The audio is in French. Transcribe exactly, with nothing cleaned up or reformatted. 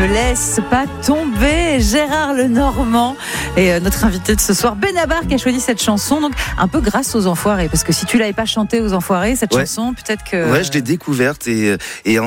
me laisse pas tomber. Gérard Lenormand et notre invité de ce soir, Benabar, qui a choisi cette chanson, donc un peu grâce aux Enfoirés, parce que si tu l'avais pas chantée aux Enfoirés, cette ouais. chanson, peut-être que... Ouais, je l'ai découverte et, et en,